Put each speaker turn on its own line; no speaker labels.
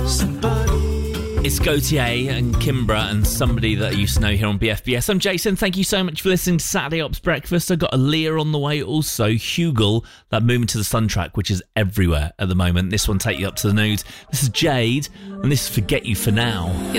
It's Gautier and Kimbra and somebody that I used to know here on BFBS. I'm Jason. Thank you so much for listening to Saturday Ops Breakfast. I've got Aaliyah on the way. Also, Hugel, that Moving to the Sun track, which is everywhere at the moment. This one take you up to the news. This is Jade, and this is Forget You For Now.